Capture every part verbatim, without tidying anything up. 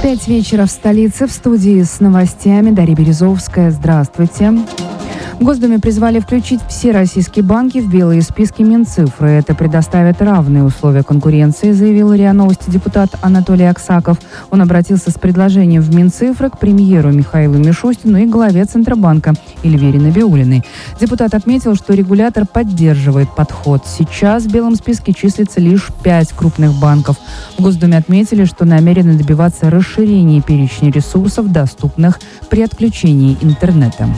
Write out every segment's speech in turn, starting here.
Пять вечера в столице. В студии с новостями Дарья Березовская. Здравствуйте. В Госдуме призвали включить все российские банки в белые списки Минцифры. Это предоставит равные условия конкуренции, заявил РИА Новости депутат Анатолий Аксаков. Он обратился с предложением в Минцифры к премьеру Михаилу Мишустину и главе Центробанка Эльвире Набиуллиной. Депутат отметил, что регулятор поддерживает подход. Сейчас в белом списке числится лишь пять крупных банков. В Госдуме отметили, что намерены добиваться расширения перечня ресурсов, доступных при отключении интернета.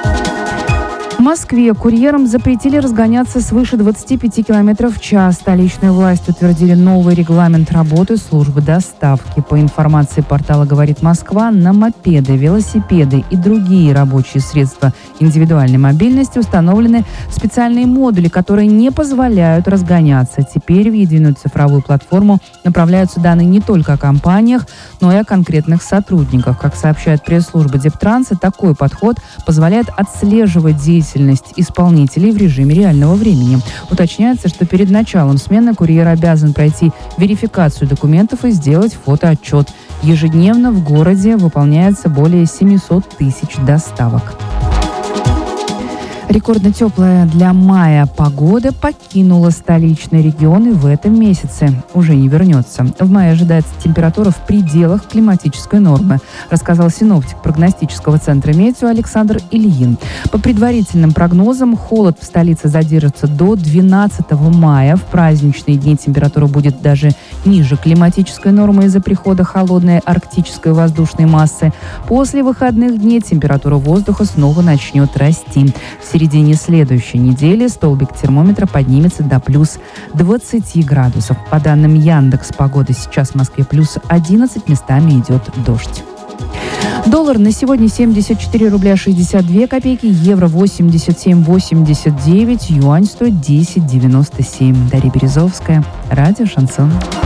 В Москве курьерам запретили разгоняться свыше двадцати пяти километров в час. Столичные власти утвердили новый регламент работы службы доставки. По информации портала «Говорит Москва», на мопеды, велосипеды и другие рабочие средства индивидуальной мобильности установлены специальные модули, которые не позволяют разгоняться. Теперь в единую цифровую платформу направляются данные не только о компаниях, но и о конкретных сотрудниках. Как сообщает пресс-служба Дептранса, такой подход позволяет отслеживать деятельность исполнителей в режиме реального времени. Уточняется, что перед началом смены курьер обязан пройти верификацию документов и сделать фотоотчет. Ежедневно в городе выполняется более семисот тысяч доставок. Рекордно теплая для мая погода покинула столичный регион и в этом месяце уже не вернется. В мае ожидается температура в пределах климатической нормы, рассказал синоптик прогностического центра «Метео» Александр Ильин. По предварительным прогнозам, холод в столице задержится до двенадцатого мая. В праздничные дни температура будет даже ниже климатической нормы из-за прихода холодной арктической воздушной массы. После выходных дней температура воздуха снова начнет расти. В середине следующей недели столбик термометра поднимется до плюс двадцати градусов. По данным Яндекс.Погоды, сейчас в Москве плюс одиннадцать, местами идет дождь. Доллар на сегодня семьдесят четыре рубля шестьдесят две копейки, евро восемьдесят семь восемьдесят девять, юань сто десять девяносто семь. Дарья Березовская, радио «Шансон».